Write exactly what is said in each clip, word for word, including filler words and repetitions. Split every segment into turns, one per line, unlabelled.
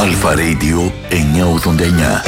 Αλφα Radio εννιακόσια ογδόντα εννιά.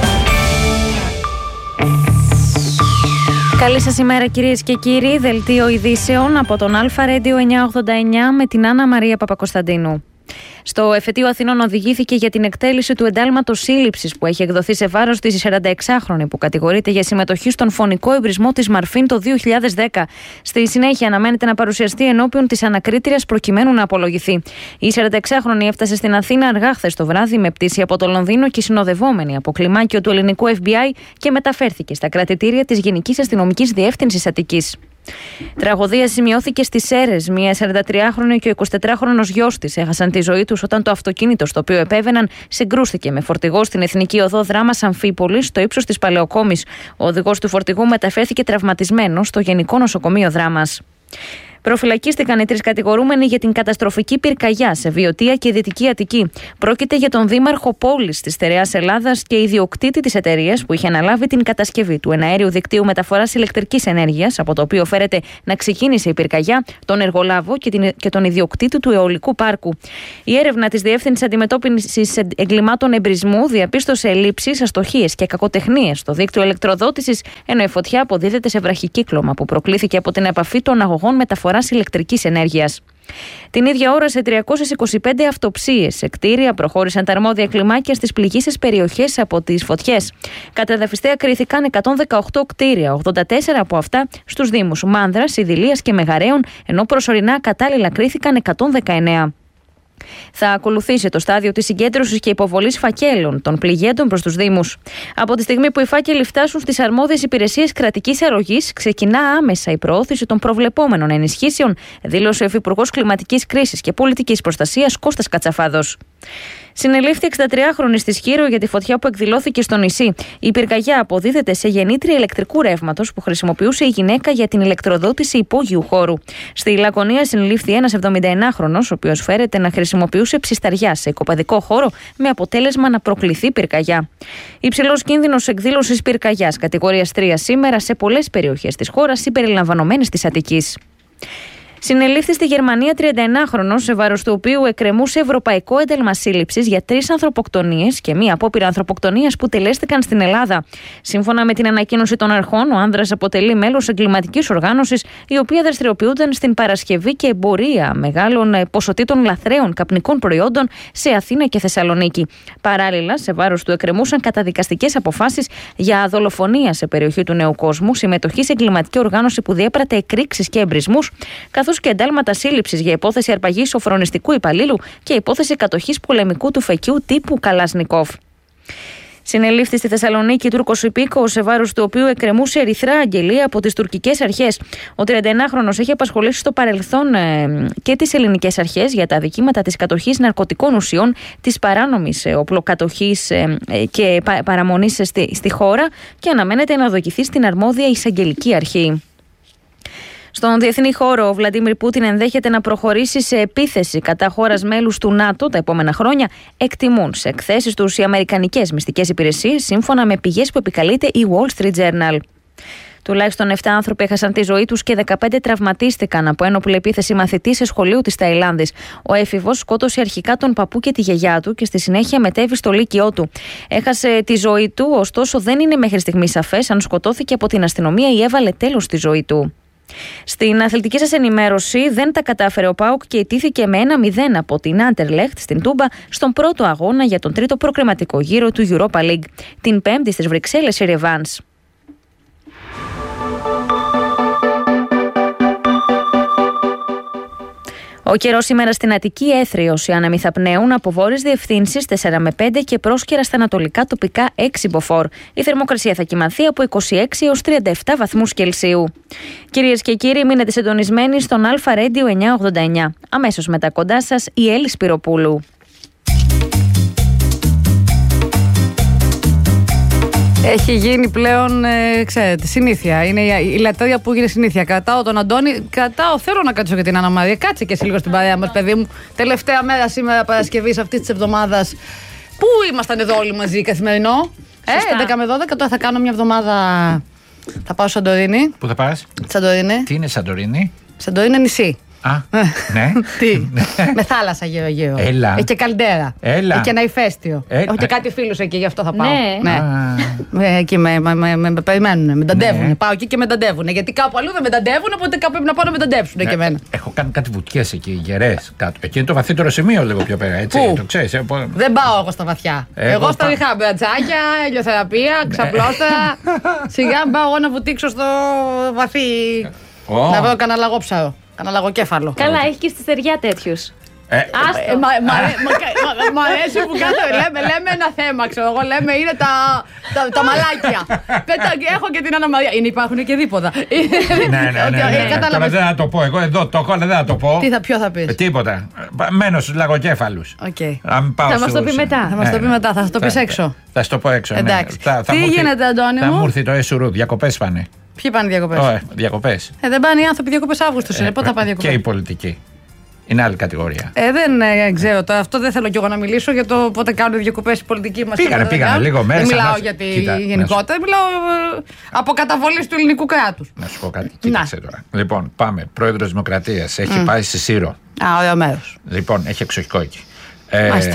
Καλή σας ημέρα κυρίες και κύριοι, δελτίο ειδήσεων από τον Αλφα Radio εννιακόσια ογδόντα εννιά με την Άννα Μαρία Παπακοσταντίνου. Στο Εφετείο Αθηνών οδηγήθηκε για την εκτέλεση του εντάλματος σύλληψης που έχει εκδοθεί σε βάρος της σαρανταεξάχρονη που κατηγορείται για συμμετοχή στον φωνικό εμπρισμό της Μαρφίν το δύο χιλιάδες δέκα. Στη συνέχεια αναμένεται να παρουσιαστεί ενώπιον της ανακρίτριας προκειμένου να απολογηθεί. Η σαρανταεξάχρονη έφτασε στην Αθήνα αργά χθες το βράδυ με πτήση από το Λονδίνο και συνοδευόμενη από κλιμάκιο του ελληνικού εφ μπι άι και μεταφέρθηκε στα κρατητήρια της Γενικής Αστυνομικής Διεύθυνσης Αττικής. Τραγωδία σημειώθηκε στις Σέρρες. Μία σαραντατριάχρονη και ο εικοσιτετράχρονος γιος της έχασαν τη ζωή τους όταν το αυτοκίνητο στο οποίο επέβαιναν συγκρούστηκε με φορτηγό στην Εθνική Οδό Δράμας Αμφίπολης στο ύψος της Παλαιοκόμης. Ο οδηγός του φορτηγού μεταφέρθηκε τραυματισμένος στο Γενικό Νοσοκομείο Δράμας. Προφυλακίστηκαν οι τρεις κατηγορούμενοι για την καταστροφική πυρκαγιά σε Βιωτία και Δυτική Αττική. Πρόκειται για τον δήμαρχο πόλης της στερεάς Ελλάδας και ιδιοκτήτη της εταιρείας που είχε αναλάβει την κατασκευή του εναέριου δικτύου μεταφοράς ηλεκτρικής ενέργειας, από το οποίο φέρεται να ξεκίνησε η πυρκαγιά, τον εργολάβο και, την, και τον ιδιοκτήτη του αιωλικού πάρκου. Η έρευνα της Διεύθυνσης Αντιμετώπισης Εγκλημάτων Εμπρισμού διαπίστωσε ελλείψεις, αστοχίες και κακοτεχνίες στο δίκτυο ηλεκτροδότησης, ενώ η φωτιά αποδίδεται σε βραχικύκλωμα που προκλήθηκε από την επαφή των αγωγών μεταφοράς ηλεκτρικής ενέργειας. Την ίδια ώρα, σε τριακόσιες είκοσι πέντε αυτοψίες σε κτίρια προχώρησαν τα αρμόδια κλιμάκια στις πληγείσες περιοχές από τις φωτιές. Καταδαφιστέα κρίθηκαν εκατόν δεκαοκτώ κτίρια, ογδόντα τέσσερα από αυτά στους δήμους Μάνδρας, Ιδηλίας και Μεγαρέων, ενώ προσωρινά κατάλληλα κρίθηκαν εκατόν δεκαεννέα. Θα ακολουθήσει το στάδιο της συγκέντρωσης και υποβολής φακέλων των πληγέντων προς τους Δήμους. Από τη στιγμή που οι φάκελοι φτάσουν στις αρμόδιες υπηρεσίες κρατικής αρρωγής, ξεκινά άμεσα η προώθηση των προβλεπόμενων ενισχύσεων, δήλωσε ο Υφυπουργός Κλιματικής Κρίσης και Πολιτικής Προστασίας Κώστας Κατσαφάδος. Συνελήφθη εξηντατριάχρονη στη Σχήρο για τη φωτιά που εκδηλώθηκε στο νησί. Η πυρκαγιά αποδίδεται σε γεννήτρια ηλεκτρικού ρεύματος που χρησιμοποιούσε η γυναίκα για την ηλεκτροδότηση υπόγειου χώρου. Στη Λακωνία συνελήφθη ένας εβδομηνταενάχρονος, ο οποίος φέρεται να χρησιμοποιούσε ψισταριά σε οικοπαδικό χώρο, με αποτέλεσμα να προκληθεί πυρκαγιά. Υψηλός κίνδυνος εκδήλωσης πυρκαγιάς κατηγορίας τρία σήμερα σε πολλές περιοχές της χώρας, συμπεριλαμβανομένης της Αττικής. Συνελήφθη στη Γερμανία τριανταενάχρονος, σε βάρος του οποίου εκκρεμούσε ευρωπαϊκό ένταλμα σύλληψης για τρεις ανθρωποκτονίες και μία απόπειρα ανθρωποκτονίας που τελέστηκαν στην Ελλάδα. Σύμφωνα με την ανακοίνωση των αρχών, ο άνδρας αποτελεί μέλος εγκληματικής οργάνωσης, η οποία δραστηριοποιούνταν στην παρασκευή και εμπορία μεγάλων ποσοτήτων λαθρέων καπνικών προϊόντων σε Αθήνα και Θεσσαλονίκη. Παράλληλα, σε βάρος του εκκρεμούσαν καταδικαστικές αποφάσεις για δολοφονία σε περιοχή του Νέου Κόσμου, συμμετοχή σε εγκληματική οργάνωση που διέπρατε εκρήξεις και εμπρισμούς, καθώς και εντάλματα σύλληψης για υπόθεση αρπαγής σοφρονιστικού υπαλλήλου και υπόθεση κατοχής πολεμικού του φεκιού τύπου Καλάσνικοφ. Συνελήφθη στη Θεσσαλονίκη Τούρκος υπήκοος, σε βάρος του οποίου εκκρεμούσε ερυθρά αγγελία από τις τουρκικές αρχές. Ο τριανταενάχρονος έχει απασχολήσει στο παρελθόν ε, και τις ελληνικές αρχές για τα αδικήματα της κατοχής ναρκωτικών ουσιών, της παράνομης ε, οπλοκατοχής ε, ε, και πα, παραμονής στη, στη χώρα και αναμένεται να δοκιθεί στην αρμόδια εισαγγελική αρχή. Στον διεθνή χώρο, ο Βλαντίμιρ Πούτιν ενδέχεται να προχωρήσει σε επίθεση κατά χώρας μέλους του ΝΑΤΟ τα επόμενα χρόνια, εκτιμούν σε εκθέσεις τους οι αμερικανικές μυστικές υπηρεσίες, σύμφωνα με πηγές που επικαλείται η Wall Street Journal. Τουλάχιστον επτά άνθρωποι έχασαν τη ζωή τους και δεκαπέντε τραυματίστηκαν από ένοπλη επίθεση μαθητή σε σχολείο της Ταϊλάνδης. Ο έφηβος σκότωσε αρχικά τον παππού και τη γιαγιά του και στη συνέχεια μετέβη στο λύκειό του. Έχασε τη ζωή του, ωστόσο δεν είναι μέχρι στιγμής σαφές αν σκοτώθηκε από την αστυνομία ή έβαλε τέλος στη ζωή του. Στην αθλητική σας ενημέρωση, δεν τα κατάφερε ο ΠΑΟΚ και ιτήθηκε με ένα μηδέν από την Άντερλεχτ στην Τούμπα στον πρώτο αγώνα για τον τρίτο προκριματικό γύρο του Europa League. Την Πέμπτη στις Βρυξέλλες η ρεβάνς. Ο καιρός σήμερα στην Αττική έθριος, οι άνεμοι θα πνέουν από βόρειες διευθύνσεις τέσσερα με πέντε και πρόσκαιρα στα ανατολικά τοπικά έξι μποφόρ. Η θερμοκρασία θα κυμανθεί από είκοσι έξι έως τριάντα επτά βαθμούς Κελσίου. Κυρίες και κύριοι, μείνετε συντονισμένοι στον Αλφα Radio εννιακόσια ογδόντα εννιά. Αμέσως μετά κοντά σας η Έλλη Σπυροπούλου.
Έχει γίνει πλέον, ε, ξέρετε, συνήθεια. Είναι η, η λατρεία που έγινε συνήθεια. Κρατάω τον Αντώνη, κρατάω, θέλω να κάτσω και την Άννα Μαρία. Κάτσε και εσύ λίγο στην παρέα μας, παιδί μου. Τελευταία μέρα σήμερα Παρασκευής αυτή της εβδομάδας. Πού ήμασταν εδώ όλοι μαζί, καθημερινό. Ε, έντεκα με δώδεκα, τώρα θα κάνω μια εβδομάδα. Θα πάω Σαντορίνη.
Πού θα πας?
Σαντορίνη.
Τι είναι Σαντορίνη?
Σαντορίνη είναι νησί.
Α, ναι.
Τι. Με θάλασσα γύρω-γύρω.
Έλα.
Έχει και καλντέρα.
Έλα.
Έχει και ένα ηφαίστειο.
Έλα.
Έχω και κάτι φίλους εκεί, γι' αυτό θα πάω.
Ναι.
Ε, εκεί με, με, με, με περιμένουν, με ταντεύουν.
Ναι.
Πάω εκεί και με ταντεύουν. Γιατί κάπου αλλού δεν με ταντεύουν, οπότε κάπου πρέπει να πάω να με ταντεύσουν και εμένα.
Έχω κάνει κάτι βουτιές εκεί, γερές κάτω. Εκεί είναι το βαθύτερο σημείο λίγο πιο πέρα, έτσι.
Πού?
Το ξέρεις. ε, πο-
Δεν πάω εγώ στα βαθιά.
Εγώ
Εγώ στα
πά-
ριχά, μπρατσάκια, ηλιοθεραπεία, ξαπλώστερα. Σιγά μην πάω εγώ να βουτήξω στο βαθύ.
Ω.
Να βρω κανένα λαγόψαρο, κανένα λαγοκέφαλο.
Καλά, έχει και στη στεριά τέτοιου.
Ε,
Άστο.
Ε, μα- μ' αρέ- μ' κα- μ' αρέσει που κάτω λέμε, λέμε ένα θέμα, ξέρω εγώ. Λέμε είναι τα, τα, τα μαλάκια. Πέτα, έχω και την Άννα Μαρία. Είναι, υπάρχουν και δίποτα.
Ναι, ναι, ναι.
Ότι-
ναι,
ε,
ναι. Τώρα
κατάλαβες.
δεν θα το πω. Εγώ εδώ το έχω, αλλά δεν θα το πω.
Τι θα, ποιο θα πεις.
Ε, Τίποτα. Μένω στους λαγοκέφαλους.
Οκ.
Αν πάω
Θα μας το
στους-
πει μετά.
Θα μας το πει μετά, θα το πεις έξω.
Θα σου το πω έξω. ναι.
Εντάξει.
Θα- θα
Τι
μου έρθει-
γίνεται, Αντώνη
Θα
μου?
μου έρθει το Εσουρού. Διακοπές πάνε.
Ποιοι πάνε διακοπές.
Ω, Διακοπές.
Ε, δεν πάνε οι άνθρωποι διακοπές Αύγουστος. Είναι. Πότε θα πάνε
Και οι
διακοπές.
πολιτικοί. Είναι άλλη κατηγορία.
Ε, δεν ε, ξέρω τώρα. Αυτό δεν θέλω κι εγώ να μιλήσω για το πότε κάνουν διακοπές οι πολιτικοί μας.
Πήγανε,
και πότε δεν
πήγανε
κάνουν.
λίγο μέρες,
Δεν μιλάω
ανάς-
για τη
Κοίτα, να
γενικότερα. Μιλάω ε, από καταβολής του ελληνικού κράτους.
Να σου πω κάτι. Κοίταξε τώρα. Λοιπόν, πάμε. Πρόεδρος Δημοκρατίας. Έχει πάει στη Σύρο.
Α, ωραίο μέρος.
Λοιπόν, έχει εξοχικό εκεί. Ε,
Μάλιστα.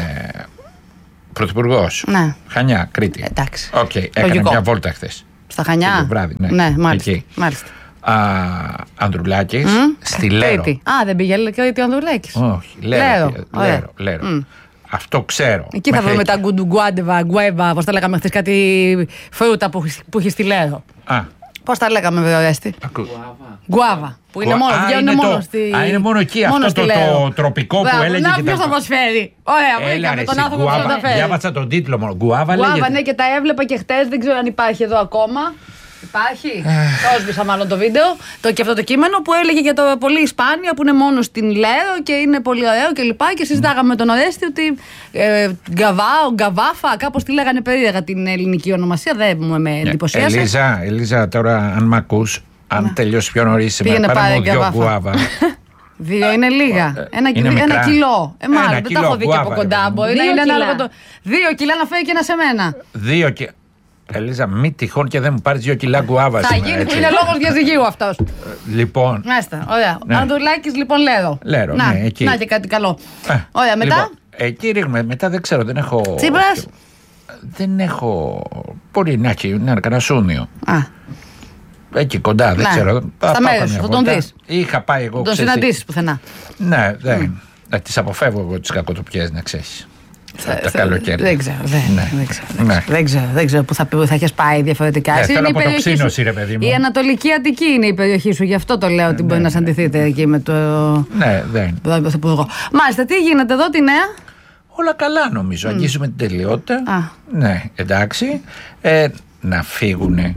Πρωθυπουργός.
Ναι.
Χανιά, Κρήτη.
Εντάξει.
Οκ, έκανε
Λογικό.
μια βόλτα χθες.
Στα Χανιά.
Το βράδυ, ναι.
Ναι, μάλιστα.
Εκεί.
μάλιστα.
Α, Ανδρουλάκης στη Λέρο.
Κρήτη. Α, δεν πήγε Κρήτη ο Ανδρουλάκης.
Όχι, Λέρο.
Λέρο,
πήγε.
ωραία.
Λέρο, Λέρο. Αυτό ξέρω.
Εκεί θα
Μέχρι
βρούμε
εκεί.
τα γκουντουγκουάντεβα, γκουέβα, πώς τα λέγαμε χθες, κάτι φρούτα που, έχει- που έχει στη Λέρο.
Α,
Πώς τα λέγαμε, βέβαια, Ορέστη.
ακού.
Γκουάβα. Που είναι
Γουα-
μόνο,
Α,
βγαίνουν
είναι
μόνο
το-
στη.
α, είναι μόνο εκεί, αυτό
στη
το-
Λέρο.
το τροπικό που
Μπράβο,
έλεγε
Να,
και
ποιος
τα-
θα μας φέρει. Ωραία,
Έλα,
βρήκαμε
ρε,
τον
εσύ,
άνθρωπο που θα
Γκουάβα.
τα φέρει.
Διάβασα τον τίτλο μόνο. Γκουάβα
Γκουάβα,
λέγεται.
ναι, και τα έβλεπα και χτες, δεν ξέρω αν υπάρχει εδώ ακόμα. Υπάρχει. Το έσβησα μάλλον το βίντεο το, και αυτό το κείμενο που έλεγε για το πολύ Ισπάνια που είναι μόνο στην Λέρο και είναι πολύ ωραίο και λοιπά. Και συζητάγαμε με τον Ορέστη ότι ε, γκαβάο, γκαβάφα, κάπως τη λέγανε περίεργα την ελληνική ονομασία. Δεν μου με εντυπωσίασε.
Ελίζα, Ελίζα, τώρα αν μ' ακούς, αν τελειώσει πιο νωρίς σήμερα,
Πήγαινε
πάρε
πάρε
μου δυο
γκαβάφα.
γκουάβα.
Δύο είναι λίγα. Ένα,
Είναι
ένα
μικρά.
κιλό. Ε, μάλλον
Ένα
δεν τα
κιλό,
έχω δει και από
γκουάβα, ρε
κοντά.
παιδί μου.
Μπορεί να
Δύο
είναι
κιλά.
ανάλογο το. Δύο κιλά να φέρει και ένα σε μένα.
Δύο και. Ελίζα, μη τυχόν και δεν μου πάρει δύο κιλά γκουάβα
Θα
σήμερα.
γίνει,
έτσι.
είναι λόγο διαζυγίου αυτό.
Λοιπόν.
Μάλιστα, ωραία.
Ναι.
Ανδρουλάκης λοιπόν Λέρο.
Λέρο,
να,
ναι, εκεί.
να και κάτι καλό.
ε,
Ωραία, μετά.
Λοιπόν, εκεί ρίχνουμε. Μετά δεν ξέρω, δεν έχω.
Τσίπρας.
Δεν έχω. Μπορεί να έχει να είναι κανένα σούνιο.
Α,
Εκεί κοντά, δεν
Ναι.
ξέρω.
Στα
Θα πάω
μέρες
καμιά
σου, θα τον
βόλτα.
δεις.
Είχα πάει εγώ.
τον
ξέρεις τι.
συναντήσεις πουθενά.
Ναι, δεν. Να τις αποφεύγω εγώ τις κακοτοπιές, να ξέρεις.
Θα-
Τα
θα-
καλοκαίρια.
Δεν ξέρω, δεν,
Ναι.
δεν ξέρω, δεν
Ναι.
ξέρω, δεν ξέρω, δεν ξέρω που θα, που θα έχεις πάει διαφορετικά.
Ναι,
Εσύ
θέλω
είναι η
από το
περιοχή
ξύνο,
σου.
ρε παιδί μου.
Η Ανατολική Αττική είναι η περιοχή σου, γι' αυτό το λέω ότι μπορεί να συναντηθείτε εκεί με το
Ναι, δεν.
τον Πρωθυπουργό. Μάλιστα, τι γίνεται εδώ, τη νέα.
Όλα καλά νομίζω. Αγγίζουμε την τελειότητα.
Α.
Ναι, εντάξει. Ε, να φύγουνε.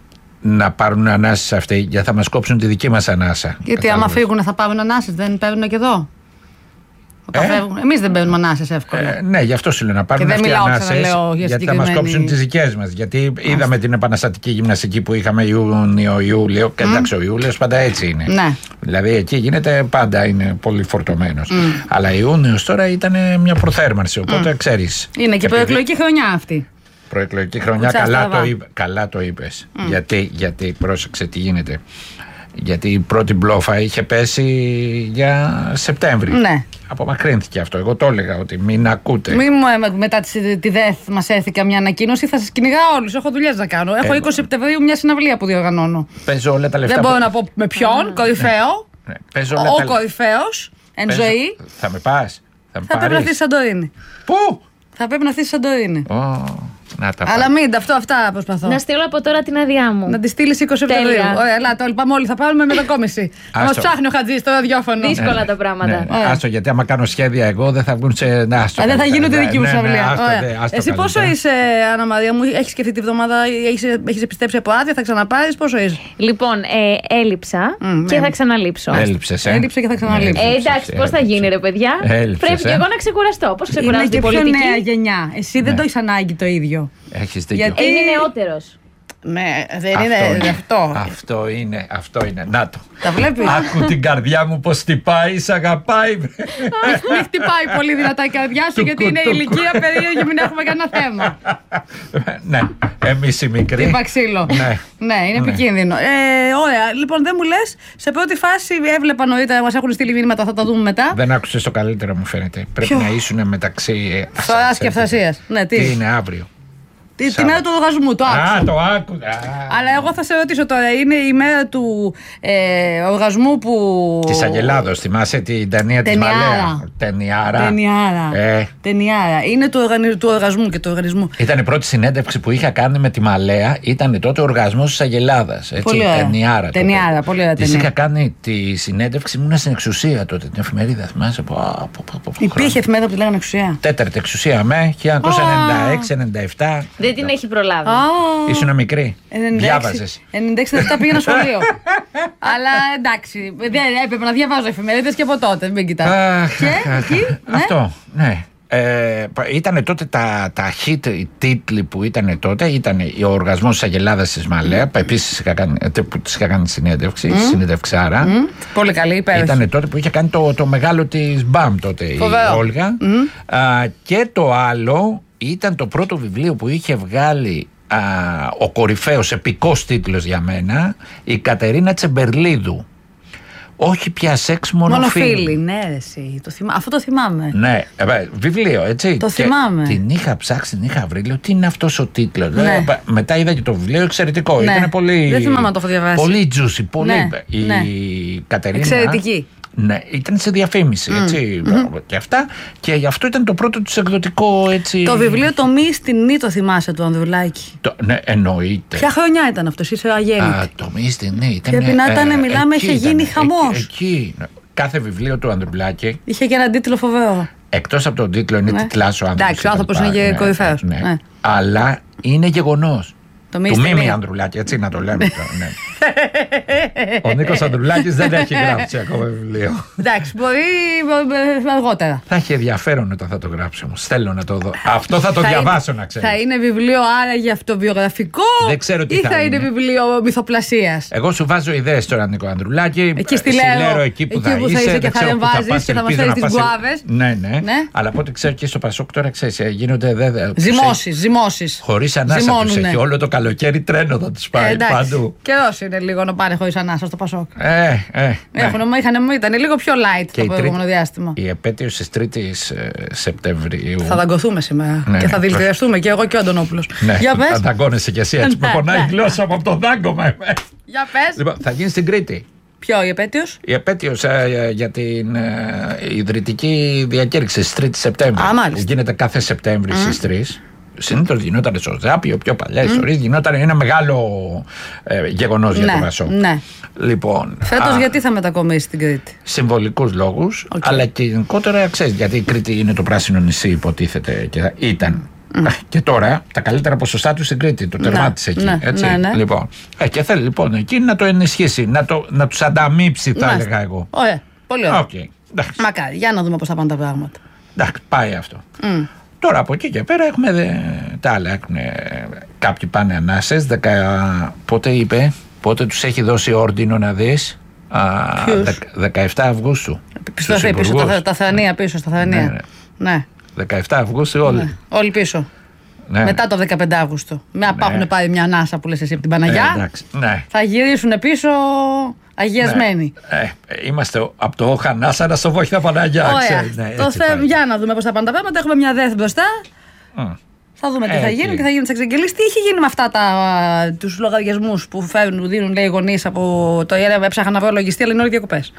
Να πάρουν ανάσες αυτοί, γιατί θα μας κόψουν τη δική μας ανάσα.
Γιατί άμα
Κατάλαβες.
φύγουν θα πάρουν ανάσες, δεν παίρνουν και εδώ. Όταν
Ε?
φεύγουν. Εμείς δεν παίρνουμε ανάσες εύκολα.
Ε, ναι, γι' αυτό σου λέω να πάρουν
Και δεν
αυτοί
μιλάω,
ανάσες,
ξαναλέω, για
γιατί θα μας
συγκεκριμένη-
κόψουν τις δικές μας. Γιατί είδαμε την επαναστατική γυμναστική που είχαμε Ιούνιο-Ιούλιο. Και εντάξει, ο Ιούλιος πάντα έτσι είναι.
Ναι.
Δηλαδή εκεί γίνεται πάντα είναι πολύ φορτωμένος. Αλλά Ιούνιος τώρα ήταν μια προθέρμανση. Οπότε ξέρεις.
Είναι και
επειδή-
προεκλογική χρονιά αυτή.
Προεκλογική χρονιά,
Κουτσά
καλά
στραβά.
το, είπε, καλά το είπες. Γιατί, γιατί, πρόσεξε τι γίνεται. Γιατί η πρώτη μπλόφα είχε πέσει για Σεπτέμβρη.
Ναι.
Απομακρύνθηκε αυτό. Εγώ το έλεγα ότι μην ακούτε.
Μην μου ε, μετά τη, τη ΔΕΘ μα έρθει μια ανακοίνωση, θα σα κυνηγάω όλου. Έχω δουλειέ να κάνω. Έχω
Ε,
είκοσι Σεπτεμβρίου μια συναυλία που διοργανώνω.
Παίζω όλα τα λεφτά.
Δεν
που-
μπορώ να πω με ποιον, κορυφαίο.
Ναι, παίζω όλα
Ο
τα...
κορυφαίο, εν
παίζω-
ζωή.
Θα με πας. Θα με
Θα πρέπει να έρθει
πάρεις.
στη Σαντορίνη.
Πού?
Θα πρέπει να έρθει στη Σαντορίνη.
Ω, να τα
Αλλά
πάω.
μην, αυτό, αυτά προσπαθώ.
Να στείλω από τώρα την άδειά μου.
Να τη στείλει είκοσι Σεπτεμβρίου.
Τέλεια.
Ωραία, έλα, το πάμε όλοι. Θα πάρουμε μετακόμιση. Θα μα
Άστο.
ψάχνει ο Χατζή στο ραδιόφωνο.
Δύσκολα τα πράγματα.
Ναι,
Ωραία.
άστο, γιατί άμα κάνω σχέδια εγώ δεν θα βγουν σε. Ναι, άστο,
Α, δεν θα
καλύτερα.
γίνονται δική μου
Ναι, ναι,
συναυλία.
άστο,
Ωραία.
δε, άστο
Εσύ πόσο
καλύτερα.
είσαι, Άννα Μαρία μου, έχει σκεφτεί τη βδομάδα, έχει επιστρέψει από άδεια, θα ξαναπάρει, πόσο είσαι.
Λοιπόν, ε, έλειψα
Μμ,
και
ναι.
θα ξαναλείψω.
Έλειψες, ε.
Έλειψε και θα ξαναλείψει.
Ε,
Έλειψες,
εντάξει, πώ θα
έλειψες.
γίνει, ρε παιδιά.
Έλειψες,
Πρέπει και
ε.
εγώ να ξεκουραστώ. Πώ
Είναι
ξεκουράζεται
και
η
πιο
πολιτική.
νέα γενιά. Εσύ δεν
Ναι.
το έχει ανάγκη το ίδιο.
Έχεις δίκιο.
Γιατί-
Ε, είναι νεότερο.
Με, δεν είναι αυτό.
Αυτό είναι, αυτό είναι. Να το.
Τα βλέπεις.
Άκου την καρδιά μου πως χτυπάει, σ' αγαπάει.
Μην χτυπάει πολύ δυνατά η καρδιά σου, γιατί είναι ηλικία περίεργη και μην έχουμε κανένα θέμα.
Ναι, εμείς οι μικροί.
Είπα ξύλο.
Ναι.
Ναι, είναι επικίνδυνο. Ε, ωραία. Λοιπόν, δεν μου λες, σε πρώτη φάση έβλεπα νωρίτερα, μας έχουν στείλει μήνυματα, θα τα δούμε μετά.
Δεν άκουσες το καλύτερο, μου φαίνεται. Πρέπει να ήσουν μεταξύ.
Φθοράς και αυθασίας. Ναι, τι.
Τι είναι αύριο.
Τι, τη μέρα του οργασμού, το άκουσα.
Α, το άκουσα.
Αλλά εγώ θα σε ρωτήσω τώρα, είναι η μέρα του ε, οργασμού που.
Τη Αγελάδος, θυμάσαι την ταινία τη Μαλέα. Ταινιάρα.
Ταινιάρα.
Ε.
Ταινιάρα. Είναι του, οργανι... του οργασμού και του οργανισμού.
Ήταν η πρώτη συνέντευξη που είχα κάνει με τη Μαλέα, ήταν τότε ο οργασμός τη Αγελάδας.
Πολύ ωραία.
Ταινιάρα.
Ταινιάρα, πολύ ωραία.
Της είχα κάνει τη συνέντευξη, ήμουν στην Εξουσία τότε, την εφημερίδα. Θυμάσαι. Πω, πω, πω, πω,
υπήρχε εφημερίδα που τη λέγανε Εξουσία.
Τέταρτη Εξουσία με, χίλια εννιακόσια ενενήντα έξι ενενήντα επτά.
Δεν την έχει προλάβει.
Oh.
Ήσουν μικρή.
Διάβαζες. ενενήντα έξι ενενήντα επτά πήγαινα σχολείο. Αλλά εντάξει, δεν έπρεπε να διαβάζω εφημερίδες και από τότε. Μην κοιτάς. Και εκεί.
Αυτό, ναι. Ε, ήταν τότε τα, τα hit οι τίτλοι που ήταν τότε. Ήταν ο οργασμός της Αγελάδας της Μαλέα. Mm. Επίσης που της είχα κάνει συνέντευξη. Mm. Συνέντευξάρα.
Mm. Πολύ καλή, υπέροχη.
Ήταν τότε που είχε κάνει το, το μεγάλο της μπαμ τότε. Φοβερό. Η Όλγα. Mm. Α, και το άλλο ήταν το πρώτο βιβλίο που είχε βγάλει α, ο κορυφαίος επικός τίτλος για μένα, η Κατερίνα Τσεμπερλίδου. Όχι πια σεξ, μόνο,
μόνο
φίλοι.
φίλοι. Ναι, εσύ, το θυμά... αυτό το θυμάμαι.
Ναι, ε, βιβλίο, έτσι.
Το και θυμάμαι.
Την είχα ψάξει, την είχα βρει. Λέω, τι είναι αυτός ο τίτλος.
Ναι.
Λέω, μετά είδα και το βιβλίο, εξαιρετικό. Ναι. Ήταν πολύ.
Δεν θυμάμαι να το έχω διαβάσει.
Πολύ juicy, πολύ.
Ναι.
Η
ναι.
Κατερίνα.
Εξαιρετική.
Ναι, ήταν σε διαφήμιση, mm. έτσι, mm-hmm. και αυτά. Και γι' αυτό ήταν το πρώτο του εκδοτικό, έτσι.
Το βιβλίο το Μη στην Νη το θυμάσαι του Ανδρουλάκη.
Το, ναι, εννοείται.
Ποια χρονιά ήταν αυτό, είσαι αγέννητη.
Α, το Μη στην Νη ήταν.
Πρέπει να ήταν, ε, μιλάμε, είχε γίνει χαμός.
Εκεί, εκεί. Κάθε βιβλίο του Ανδρουλάκη.
Είχε και έναν τίτλο φοβερό.
Εκτός από τον τίτλο, είναι ναι. τιτλάς ο άνθρωπος.
Εντάξει, ο άνθρωπος είναι και κορυφαίος.
Ναι. Ναι. Αλλά είναι γεγονός.
Το
του Μίμη Ανδρουλάκη, έτσι να το λέμε. Ναι. Ο Νίκος Ανδρουλάκης δεν έχει γράψει ακόμα βιβλίο.
Εντάξει, μπορεί αργότερα.
Θα έχει ενδιαφέρον όταν θα το γράψει όμως. Θέλω να το δω. Αυτό θα το θα διαβάσω, είναι, να ξέρεις.
Θα είναι βιβλίο άραγε αυτοβιογραφικό,
δεν ξέρω τι
ή
θα,
θα είναι, είναι βιβλίο μυθοπλασίας.
Εγώ σου βάζω ιδέες τώρα, Νίκο Ανδρουλάκη.
Εκεί στη Λέρο,
εκεί που
εκεί
θα
που
είσαι,
είσαι και θα εμβάζεις και θα μας φέρεις τις γκουάβες.
Ναι, ναι, ναι. Αλλά από ό,τι ξέρω και στο Πασόκ τώρα ξέρεις, γίνονται.
Ζυμώσεις, ζυμώσεις.
Χωρίς ανάσα τους έχει όλο το καλοκαίρι τρένο θα τους πάει παντού.
Καιρός είναι λίγο να πάνε χωρίς ανάσα στο Πασόκ.
Ε, ε.
Ήταν λίγο πιο light το προηγούμενο διάστημα.
Η επέτειος της τρίτης Σεπτεμβρίου.
Θα δαγκωθούμε σήμερα και θα δηλητηριαστούμε και εγώ και ο Αντωνόπουλος.
Για πες. Θα δαγκώνεσαι κι εσύ, έτσι. Με πονάει η γλώσσα από το δάγκωμα.
Για πες.
Λοιπόν, θα γίνει στην Κρήτη.
Ποιο, η επέτειος?
Η επέτειος ε, για την ε, ιδρυτική διακήρυξη στις τρεις Σεπτέμβρη.
Α, μάλιστα.
Γίνεται κάθε Σεπτέμβρη mm. στις τρεις. Συνήθως γινόταν στο Ζάπιο, πιο παλιές mm. ώρες, γινόταν ένα μεγάλο ε, γεγονός ναι, για το Πασόκ.
Ναι.
Λοιπόν,
φέτος α, γιατί θα μετακομίσει στην Κρήτη?
Συμβολικούς λόγους, okay. αλλά και γενικότερα ξέρεις, γιατί η Κρήτη είναι το πράσινο νησί, υποτίθεται και ήταν. Mm. Και τώρα τα καλύτερα ποσοστά του στην Κρήτη, το τερμάτισε εκεί.
Ναι,
έτσι.
Ναι, ναι.
Λοιπόν, ε, και θέλει λοιπόν εκεί να το ενισχύσει, να, το, να τους ανταμείψει, θα έλεγα εγώ.
Ωραία, πολύ ωραία.
Okay.
Μακάρι, για να δούμε πώς θα πάνε τα πράγματα.
Εντάξει, πάει αυτό.
Mm.
Τώρα από εκεί και πέρα έχουμε δε, τα άλλα. Έχουν, κάποιοι πάνε ανάσες. Δεκα, πότε είπε, πότε τους έχει δώσει όρντινο να δεις? δεκαεφτά Αυγούστου.
Πίσω, πίσω τα, τα Θανία, πίσω στα Θανία. Ναι, ναι.
ναι. δεκαεφτά Αυγούστου όλοι. Ναι.
Όλοι πίσω. Ναι. Μετά το δεκαπέντε Αυγούστου. Μια ναι. Έχουν πάρει μια ανάσα που λες εσύ από την Παναγιά.
Ε, εντάξει, ναι.
Θα γυρίσουν πίσω αγιασμένοι.
Ναι. Ε, είμαστε από το Χανάσα στο Βόχινα Παναγιά.
Ξέρεις, ναι, το θε, για να δούμε πώς θα πάνε τα πράγματα. Έχουμε μια ΔΕΘ μπροστά. Mm. Θα δούμε τι ε, θα γίνει και θα γίνει τις εξαγγελίες. Τι έχει γίνει με αυτά τα, τους λογαριασμούς που φέρνουν, δίνουν λέει οι γονείς από το ΙΕΡΕ? Έψαχα να βρω λογιστή, αλλά είναι όλοι διακοπές.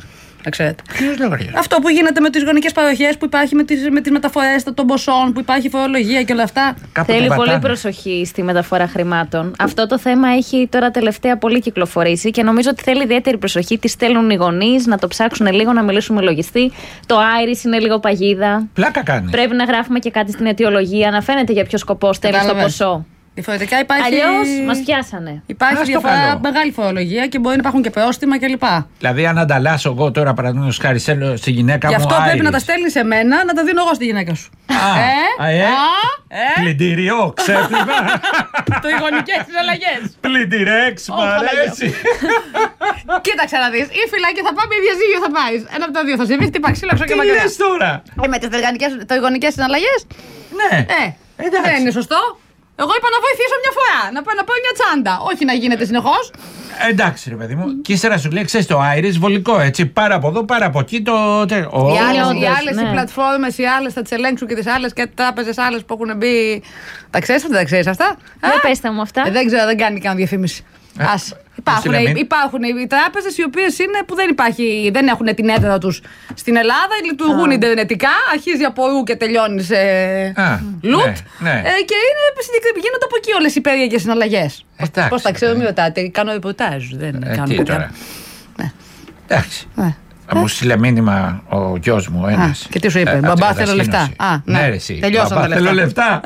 Αυτό που γίνεται με τις γονικές παροχές, που υπάρχει με τις, με τις μεταφορές των ποσών, που υπάρχει φορολογία και όλα αυτά.
Κάπου θέλει πολύ προσοχή στη μεταφορά χρημάτων. Αυτό το θέμα έχει τώρα τελευταία πολύ κυκλοφορήσει και νομίζω ότι θέλει ιδιαίτερη προσοχή. Τι στέλνουν οι γονείς, να το ψάξουν λίγο, να μιλήσουν με λογιστή. Το Άιρις είναι λίγο παγίδα.
Πλάκα κάνει.
Πρέπει να γράφουμε και κάτι στην αιτιολογία, να φαίνεται για ποιο σκοπό στέλνει το ποσό.
Διαφορετικά υπάρχει.
Αλλιώς μας πιάσανε.
Υπάρχει διαφορά, μεγάλη φορολογία και μπορεί να υπάρχουν και πρόστιμα κλπ.
Δηλαδή, αν ανταλλάσσω εγώ τώρα παραδείγματος χάρη στη γυναίκα μου.
Γι' αυτό
Άιρις,
πρέπει να τα στέλνεις σε μένα, να τα δίνω εγώ στη γυναίκα σου.
Α, ε, ε, ε, πλυντήριο, ξέπλυμα.
Τριγωνικές συναλλαγές.
Πλυντηρέξ, μ' αρέσει.
Κοίταξε να δεις. Ή φυλάκι θα πάμε ή διαζύγιο θα πάει. Ένα από τα δύο θα συμβεί. Τι παξίλαξο και μακριά.
Τι λες τώρα?
Ε, με τις τριγωνικές συναλλαγές.
Ναι.
Ε, δεν είναι σωστό. Εγώ είπα να βοηθήσω μια φορά. Να πάω να πάω μια τσάντα. Όχι να γίνεται συνεχώς.
Εντάξει, ρε παιδί μου. Και ύστερα σου λέει, ξέρεις, το Iris βολικό, έτσι. Πάρα από εδώ, πάρα από εκεί. Το...
Oh. Οι άλλες ναι. οι πλατφόρμες, οι άλλες θα τις ελέγξουν και τις άλλες και τράπεζες άλλες που έχουν μπει. Τα ξέρεις αυτά, δεν τα ξέρεις αυτά.
Δεν πέστε μου αυτά.
Ε, δεν ξέρω, δεν κάνει καν διαφήμιση. Ε, Ας. Υπάρχουν, υπάρχουν οι τράπεζες οι οποίες είναι που δεν, υπάρχει, δεν έχουν την έδρα τους στην Ελλάδα, λειτουργούν ιντερνετικά, αρχίζει από ρου και τελειώνει σε λουτ. Ναι, ναι. Ε, και είναι, γίνονται από εκεί όλες οι περίεργες συναλλαγές. Πώς τα ξέρω, μην ρωτάτε, κάνω ρεπορτάζ. Δεν
ε,
κάνω
τώρα. Ναι. Εντάξει. Ναι. Θα μου στείλε μήνυμα ο γιος μου ένας.
Και τι σου είπε, μπαμπά θέλω λεφτά.
Ναι, ρε εσύ.
Τελειώσαν τα λεφτά.
Θέλω λεφτά.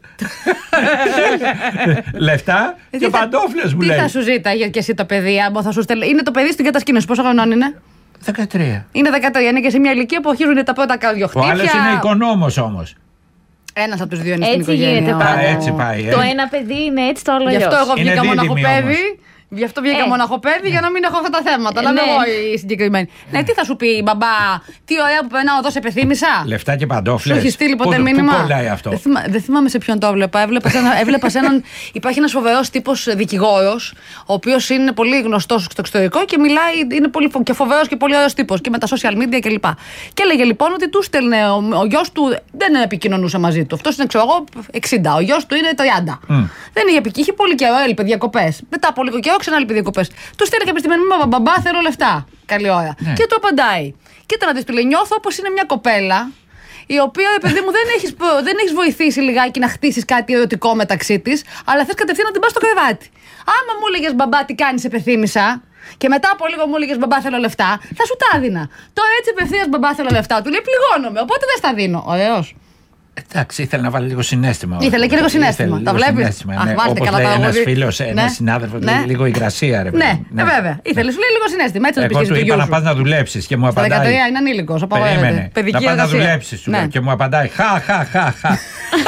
Λεφτά και παντόφλες μου λέει.
Τι θα σου ζήταγε και εσύ το παιδί, είναι το παιδί στην κατασκήνωση, πόσο χρονών είναι?
δεκατρία.
Είναι δεκατρία, είναι και σε μια ηλικία που αρχίζουν τα πρώτα καρδιοχτύπια.
Ο άλλος είναι οικονόμος όμως.
Ένας από τους δύο είναι στην οικογένεια.
Έτσι γίνεται
πάντα. Έτσι πάει.
Το ένα παιδί είναι έτσι, το άλλο
αλλιώς. Γι' αυτό εγώ βγήκα μοναχοπέδι. Γι' αυτό βγήκα
ε.
μοναχοπέδι για να μην έχω αυτά τα θέματα. Αλλά
ναι.
είμαι εγώ η συγκεκριμένη. Ναι, τι θα σου πει, μπαμπά, τι ωραία που περνάω εδώ, σε πεθύμησα.
Λεφτά και παντόφλες.
Σου έχει στείλει ποτέ μήνυμα?
Πού κολλάει αυτό?
Δεν, θυμά, δεν θυμάμαι σε ποιον το έβλεπα. Έβλεπα σε, ένα, έβλεπα σε έναν. Υπάρχει ένας φοβερός τύπος δικηγόρος, ο οποίος είναι πολύ γνωστός στο εξωτερικό και μιλάει, είναι πολύ και φοβερός και πολύ ωραίος τύπος και με τα social media κλπ. Και, και έλεγε λοιπόν ότι του στέλνε ο, ο γιος του, δεν επικοινωνούσε μαζί του. Αυτός είναι, ξέρω εγώ, εξήντα. Ο γιος του είναι τριάντα. Mm. Δεν είχε επικοινωνήσει, είχε πολύ καιρό, έλειπε διακοπές. Μετά από λίγο καιρό ξανά έλειπε διακοπές. Του στέλνει κάποια στιγμή μήνυμα, μπαμπά, θέλω λεφτά. Καλή ώρα. Ναι. Και του απαντάει. Κοίτα να δεις, του λέει, νιώθω όπως είναι μια κοπέλα, η οποία, παιδί μου, δεν έχεις, δεν έχεις βοηθήσει λιγάκι να χτίσεις κάτι ερωτικό μεταξύ της, αλλά θες κατευθείαν να την πας στο κρεβάτι. Άμα μου έλεγες, μπαμπά, τι κάνεις, επεθύμησα, και μετά από λίγο μου έλεγες, μπαμπά, θέλω λεφτά, θα σου τα έδινα. Τώρα έτσι απευθείας, μπαμπά, θέλω λεφτά, του λέει, πληγώνομαι, οπότε δεν στα δίνω. Ωραίος.
Εντάξει, ήθελε να βάλει λίγο συναίσθημα.
Ήθελε και λίγο συναίσθημα. Τα βλέπεις?
Ναι. Όπως λέει ένας φίλος, ένας ναι. συνάδελφος, ναι. λέει λίγο υγρασία. Ρε,
ναι, ναι, βέβαια. Ήθελε, σου λέει λίγο συναίσθημα. Έτσι
εγώ του είπα να πας να δουλέψεις και μου απαντάει.
Στα δεκατρία είναι ανήλικος.
Περίμενε. Να πας να δουλέψεις και μου απαντάει. Χα, χα, χα, χα.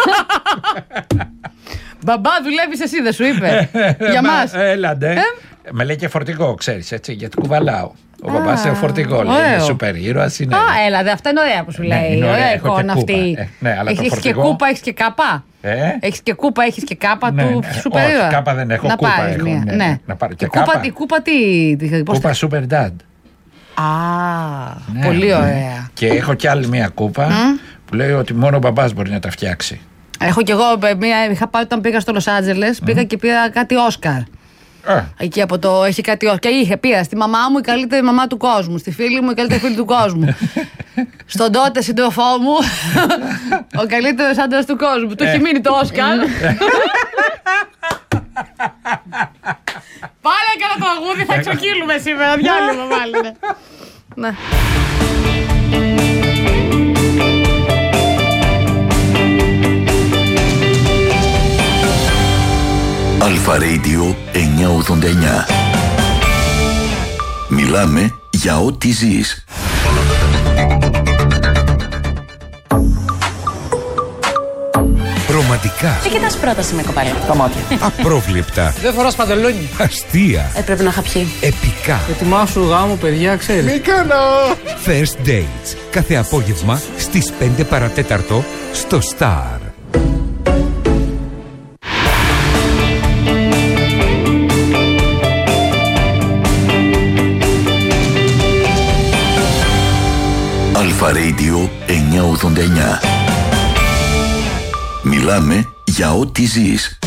Μπαμπά, δουλεύεις εσύ, δεν σου είπε? Για μας.
Έλαντε. Με λέει και φορτηγό, ξέρεις, έτσι, γιατί κουβαλάω. Ο παπάς είναι φορτηγό, λέει, είναι σούπερ ήρωας.
Α, έλα, δε, αυτά είναι ωραία που σου λέει. Ωραία εικόνα αυτή. Έχεις και κούπα, έχεις και κάπα. Έχεις και κούπα, έχεις και κάπα του σούπερ ήρωα.
Όχι, κάπα δεν έχω, κούπα έχω. Να πάρω και κάπα.
Η κούπα τι?
Κούπα σούπερ ντάντ.
Α, πολύ ωραία.
Και έχω κι άλλη μια κούπα που λέει ότι μόνο ο μπαμπάς μπορεί να τα φτιάξει.
Έχω κι εγώ μία, είχα πάει όταν πήγα στο Λος Άντζελες, πήγα και πήρα κάτι Όσκαρ. Uh. Εκεί από το έχει κάτι Όσκαρ. Και είχε πήρα στη μαμά μου η καλύτερη μαμά του κόσμου, στη φίλη μου η καλύτερη φίλη του κόσμου. Στον τότε σύντροφό μου ο καλύτερος άντρας του κόσμου. Του έχει μείνει το Όσκαρ. Πάλι έκανα το αγούδι, θα εξοκύλουμε σήμερα. Διάλειμμα πάλι. Ναι.
Αλφα Radio εννιακόσια ογδόντα εννιά. Μιλάμε για ό,τι ζεις.
Ρομαντικά.
Τι κοιτάς πρόταση με κοπέλα?
Τα μάτια.
Απρόβλεπτα.
Δεν φοράς παντελόνι.
Αστεία.
Ε, πρέπει να είχα πιει.
Επικά.
Ετοιμάσου γάμο, παιδιά, ξέρεις.
Μη κάνω. First Dates. Κάθε απόγευμα στις πέντε παρατέταρτο στο Star.
Αλφα Radio εννιακόσια ογδόντα εννιά. Μιλάμε για ό,τι ζεις.